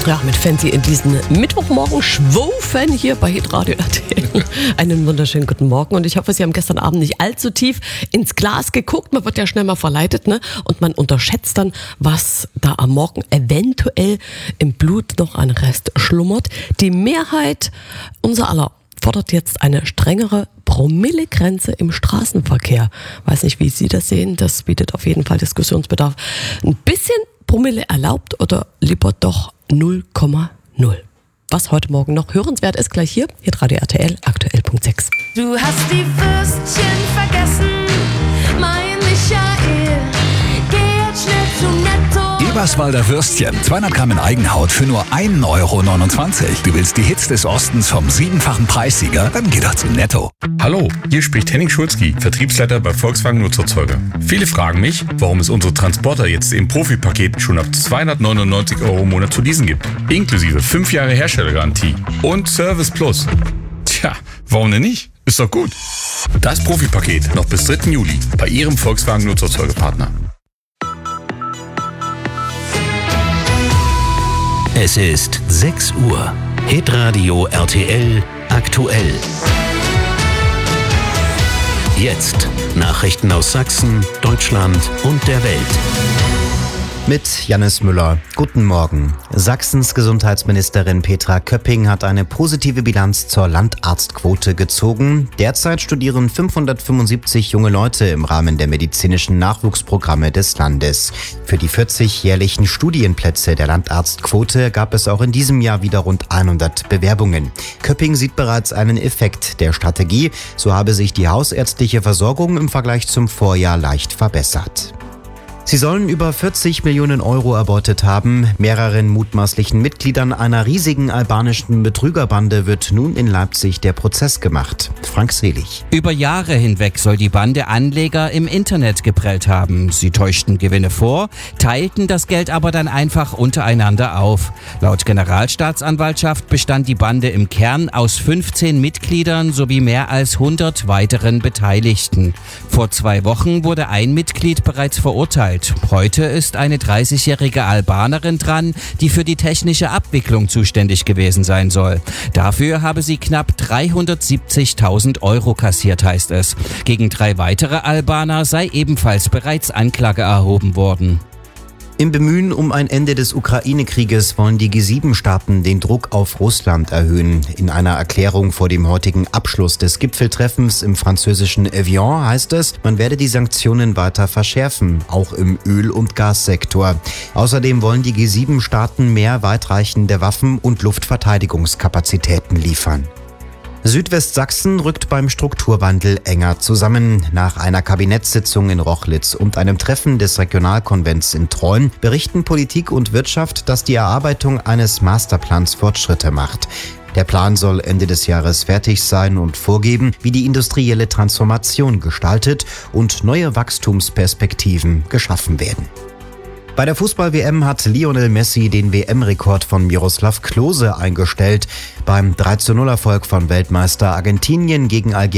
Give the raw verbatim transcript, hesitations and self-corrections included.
ja, mit Fancy in diesen Mittwochmorgen schwufen hier bei Hitradio R T L. Einen wunderschönen guten Morgen und ich hoffe, Sie haben gestern Abend nicht allzu tief ins Glas geguckt. Man wird ja schnell mal verleitet, ne? Und man unterschätzt dann, was da am Morgen eventuell im Blut noch ein Rest schlummert. Die Mehrheit unser aller fordert jetzt eine strengere Promillegrenze im Straßenverkehr. Weiß nicht, wie Sie das sehen. Das bietet auf jeden Fall Diskussionsbedarf. Ein bisschen Promille erlaubt oder lieber doch null Komma null. Was heute Morgen noch hörenswert ist, gleich hier, hier Radio R T L, aktuell Punkt sechs. Du hast die Würstchen vergessen, mein Michael. Geh jetzt schnell zu Netto. Eberswalder Würstchen, zweihundert Gramm in Eigenhaut für nur ein Euro neunundzwanzig. Du willst die Hits des Ostens vom siebenfachen Preissieger? Dann geh doch zu Netto. Hallo, hier spricht Henning Schulzki, Vertriebsleiter bei Volkswagen Nutzerzeuger. Viele fragen mich, warum es unsere Transporter jetzt im Profi-Paket schon ab zweihundertneunundneunzig Euro im Monat zu leasen gibt. Inklusive fünf Jahre Herstellergarantie und Service Plus. Tja, warum denn nicht? Ist doch gut. Das Profi-Paket noch bis dritten Juli bei Ihrem Volkswagen Nutzerzeugerpartner. Es ist sechs Uhr. Hitradio R T L aktuell. Jetzt Nachrichten aus Sachsen, Deutschland und der Welt. Mit Jannis Müller. Guten Morgen. Sachsens Gesundheitsministerin Petra Köpping hat eine positive Bilanz zur Landarztquote gezogen. Derzeit studieren fünfhundertfünfundsiebzig junge Leute im Rahmen der medizinischen Nachwuchsprogramme des Landes. Für die vierzig jährlichen Studienplätze der Landarztquote gab es auch in diesem Jahr wieder rund hundert Bewerbungen. Köpping sieht bereits einen Effekt der Strategie. So habe sich die hausärztliche Versorgung im Vergleich zum Vorjahr leicht verbessert. Sie sollen über vierzig Millionen Euro erbeutet haben. Mehreren mutmaßlichen Mitgliedern einer riesigen albanischen Betrügerbande wird nun in Leipzig der Prozess gemacht. Frank Selig. Über Jahre hinweg soll die Bande Anleger im Internet geprellt haben. Sie täuschten Gewinne vor, teilten das Geld aber dann einfach untereinander auf. Laut Generalstaatsanwaltschaft bestand die Bande im Kern aus fünfzehn Mitgliedern sowie mehr als hundert weiteren Beteiligten. Vor zwei Wochen wurde ein Mitglied bereits verurteilt. Heute ist eine dreißigjährige Albanerin dran, die für die technische Abwicklung zuständig gewesen sein soll. Dafür habe sie knapp dreihundertsiebzigtausend Euro kassiert, heißt es. Gegen drei weitere Albaner sei ebenfalls bereits Anklage erhoben worden. Im Bemühen um ein Ende des Ukraine-Krieges wollen die G sieben Staaten den Druck auf Russland erhöhen. In einer Erklärung vor dem heutigen Abschluss des Gipfeltreffens im französischen Evian heißt es, man werde die Sanktionen weiter verschärfen, auch im Öl- und Gassektor. Außerdem wollen die G sieben Staaten mehr weitreichende Waffen und Luftverteidigungskapazitäten liefern. Südwestsachsen rückt beim Strukturwandel enger zusammen. Nach einer Kabinettssitzung in Rochlitz und einem Treffen des Regionalkonvents in Treuen berichten Politik und Wirtschaft, dass die Erarbeitung eines Masterplans Fortschritte macht. Der Plan soll Ende des Jahres fertig sein und vorgeben, wie die industrielle Transformation gestaltet und neue Wachstumsperspektiven geschaffen werden. Bei der Fußball-W M hat Lionel Messi den W M-Rekord von Miroslav Klose eingestellt. Beim drei zu null Erfolg von Weltmeister Argentinien gegen Algerien